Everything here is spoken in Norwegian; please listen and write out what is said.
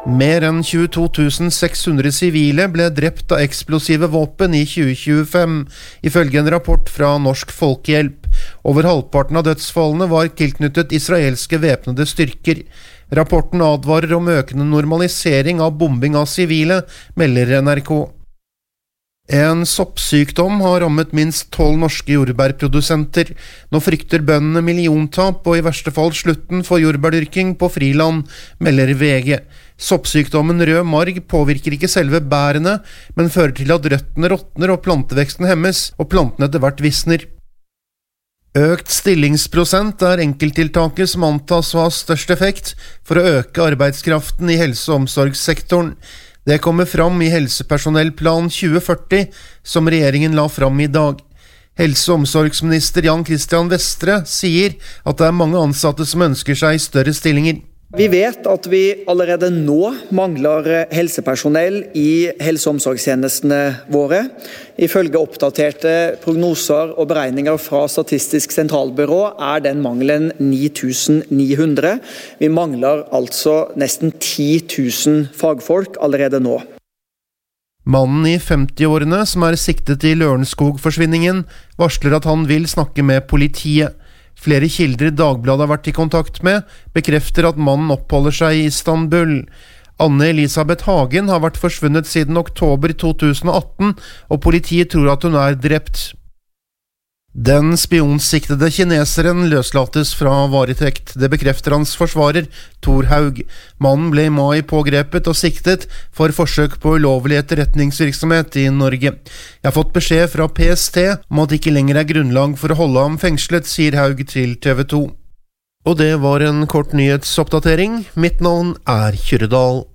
Mer enn 22 600 sivile ble drept av eksplosive våpen i 2025, ifølge en rapport fra Norsk Folkehjelp. Over halvparten av dødsfallene var tilknyttet israelske væpnede styrker. Rapporten advarer om økende normalisering av bombing av sivile, melder NRK. En soppsykdom har rammet minst 12 norske jordbærprodusenter. Nå frykter bøndene milliontap og i verste fall slutten for jordbærdyrking på friland, melder VG. Soppsykdommen rød marg påvirker ikke selve bærene, men fører til at røttene råtner og planteveksten hemmes, og plantene etter hvert visner. Økt stillingsprosent er enkelttiltaket som antas å ha størst effekt for å øke arbeidskraften i helse- og omsorgssektoren. Det kommer fram i Helsepersonellplan 2040, som regjeringen la fram i dag. Helse- og omsorgsminister Jan Christian Vestre sier at det er mange ansatte som ønsker seg større stillinger. Vi vet at vi allerede nå mangler helsepersonell i helse- og omsorgstjenestene våre. Ifølge oppdaterte prognoser og beregninger fra Statistisk sentralbyrå er den mangelen 9.900. Vi mangler altså nesten 10 000 fagfolk allerede nå. Mannen i 50-årene som er siktet i Lørenskog-forsvinningen, varsler at han vil snakke med politiet. Flere kilder Dagbladet har vært i kontakt med, bekrefter at mannen oppholder seg i Istanbul. Anne-Elisabeth Hagen har vært forsvunnet siden oktober 2018, og politiet tror at hun er drept. Den spionsiktede kineseren løslates fra varetekt. Det bekrefter hans forsvarer, Thor Haug. Mannen ble i mai pågrepet og siktet for forsøk på ulovlig etterretningsvirksomhet i Norge. Jeg har fått beskjed fra PST om at det ikke lenger er grunnlag for å holde ham fengslet, sier Haug til TV 2. Og det var en kort nyhetsoppdatering. Mitt navn er Kyrre Dahl.